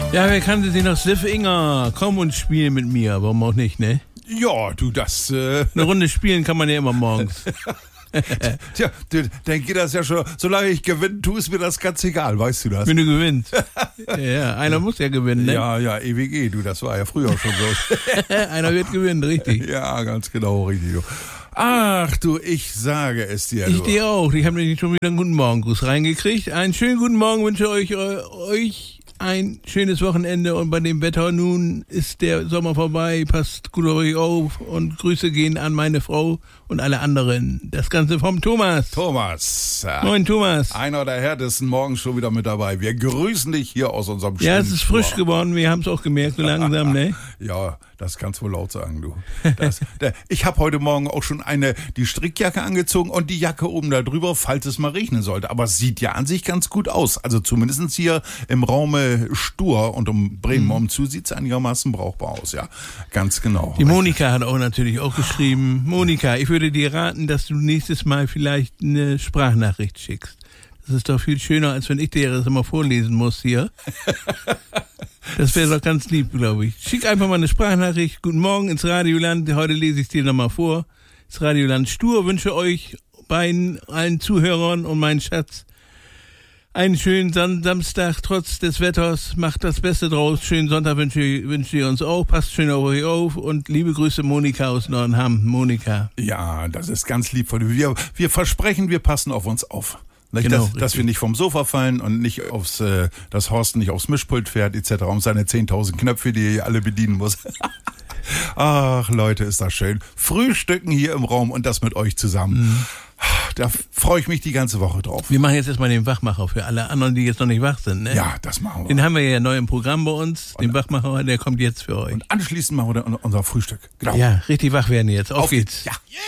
Ja, wer kannte sie noch? Sif Inger. Komm und spiel mit mir. Warum auch nicht, ne? Ja, du, das... Eine Runde spielen kann man ja immer morgens. Tja, dann geht das ja schon. Solange ich gewinne, ist mir das ganz egal, weißt du das? Wenn du gewinnst. Ja, einer muss ja gewinnen, ne? Ja, EWG, du, das war ja früher schon so. Einer wird gewinnen, richtig. Ja, ganz genau, richtig. Du. Ach du, ich sage es dir. Ich dir auch. Ich habe nämlich schon wieder einen guten Morgengruß reingekriegt. Einen schönen guten Morgen wünsche euch ein schönes Wochenende und bei dem Wetter nun ist der Sommer vorbei. Passt gut auf euch auf und Grüße gehen an meine Frau und alle anderen. Das Ganze vom Thomas. Thomas. Moin Thomas. Einer der härtesten morgens schon wieder mit dabei. Wir grüßen dich hier aus unserem Studio. Ja, es ist frisch geworden. Wir haben es auch gemerkt, so langsam, ne? Ja, das kannst du wohl laut sagen, du. Ich habe heute Morgen auch schon die Strickjacke angezogen und die Jacke oben da drüber, falls es mal regnen sollte. Aber es sieht ja an sich ganz gut aus. Also zumindest hier im Raume Stur und um Bremen umzu sieht es einigermaßen brauchbar aus, ja. Ganz genau. Die Monika hat auch natürlich auch geschrieben. Monika, ich würde dir raten, dass du nächstes Mal vielleicht eine Sprachnachricht schickst. Das ist doch viel schöner, als wenn ich dir das immer vorlesen muss hier. Das wäre doch ganz lieb, glaube ich. Schick einfach mal eine Sprachnachricht. Guten Morgen ins Radioland. Heute lese ich es dir nochmal vor. Das Radioland Stur wünsche euch beiden, allen Zuhörern und meinen Schatz einen schönen Samstag, trotz des Wetters. Macht das Beste draus. Schönen Sonntag wünsche ich uns auch. Passt schön auf euch auf. Und liebe Grüße, Monika aus Nordenham. Monika. Ja, das ist ganz lieb von dir. Wir versprechen, wir passen auf uns auf. Genau, dass wir nicht vom Sofa fallen und nicht dass Horst nicht aufs Mischpult fährt, etc. um seine 10.000 Knöpfe, die er alle bedienen muss. Ach, Leute, ist das schön. Frühstücken hier im Raum und das mit euch zusammen. Da freue ich mich die ganze Woche drauf. Wir machen jetzt erstmal den Wachmacher für alle anderen, die jetzt noch nicht wach sind, ne? Ja, das machen wir. Den haben wir ja neu im Programm bei uns. Den Wachmacher, der kommt jetzt für euch. Und anschließend machen wir dann unser Frühstück. Genau. Ja, richtig wach werden jetzt. Auf geht's. Ja. Yeah.